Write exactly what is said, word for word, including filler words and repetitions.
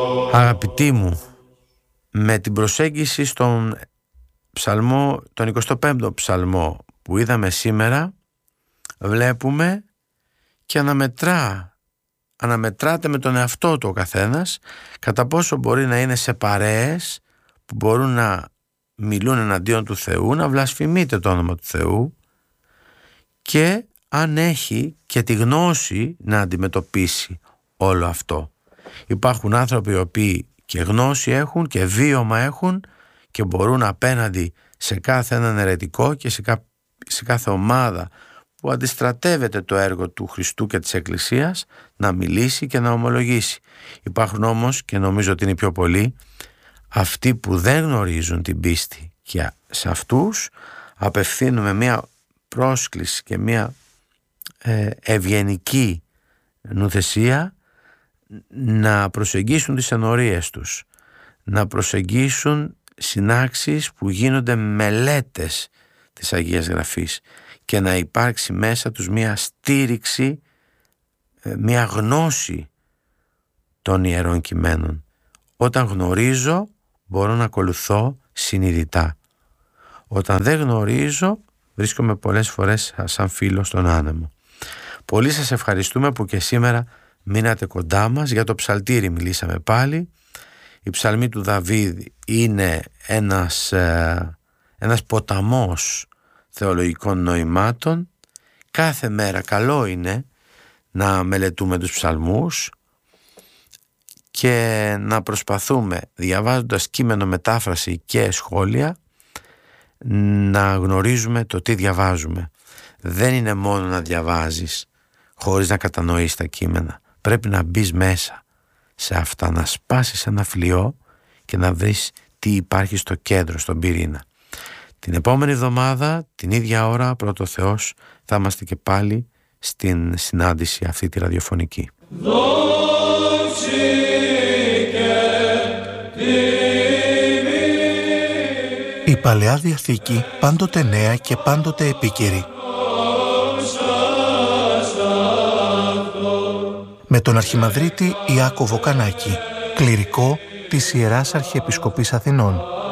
Αγαπητοί μου, με την προσέγγιση στον ψαλμό, τον εικοστό πέμπτο ψαλμό που είδαμε σήμερα, βλέπουμε και αναμετρά, αναμετράται με τον εαυτό του ο καθένας κατά πόσο μπορεί να είναι σε παρέες που μπορούν να μιλούν εναντίον του Θεού, να βλασφημείται το όνομα του Θεού, και αν έχει και τη γνώση να αντιμετωπίσει όλο αυτό. Υπάρχουν άνθρωποι οι οποίοι και γνώση έχουν και βίωμα έχουν και μπορούν απέναντι σε κάθε έναν αιρετικό και σε, κα... σε κάθε ομάδα που αντιστρατεύεται το έργο του Χριστού και της Εκκλησίας να μιλήσει και να ομολογήσει. Υπάρχουν όμως, και νομίζω ότι είναι πιο πολλοί, αυτοί που δεν γνωρίζουν την πίστη, και σε αυτούς απευθύνουμε μια πρόσκληση και μια ε, ευγενική νουθεσία να προσεγγίσουν τις ενορίες τους, να προσεγγίσουν συνάξεις που γίνονται μελέτες της Αγίας Γραφής και να υπάρξει μέσα τους μια στήριξη, μια γνώση των Ιερών Κειμένων. Όταν γνωρίζω μπορώ να ακολουθώ συνειδητά. Όταν δεν γνωρίζω βρίσκομαι πολλές φορές σαν φίλος στον άνεμο. Πολύ σας ευχαριστούμε που και σήμερα μείνατε κοντά μας. Για το ψαλτήρι μιλήσαμε πάλι. Η ψαλμή του Δαβίδ είναι ένας, ε, ένας ποταμός θεολογικών νοημάτων. Κάθε μέρα καλό είναι να μελετούμε τους ψαλμούς και να προσπαθούμε, διαβάζοντας κείμενο, μετάφραση και σχόλια, να γνωρίζουμε το τι διαβάζουμε. Δεν είναι μόνο να διαβάζεις χωρίς να κατανοείς τα κείμενα. Πρέπει να μπεις μέσα σε αυτά, να σπάσεις ένα φλοιό και να βρεις τι υπάρχει στο κέντρο, στον πυρήνα. Την επόμενη εβδομάδα, την ίδια ώρα, πρώτο Θεός, θα είμαστε και πάλι στην συνάντηση αυτή τη ραδιοφωνική. Η Παλαιά Διαθήκη πάντοτε νέα και πάντοτε επίκαιρη. Με τον Αρχιμανδρίτη Ιάκωβο Κανάκη, κληρικό της Ιεράς Αρχιεπισκοπής Αθηνών.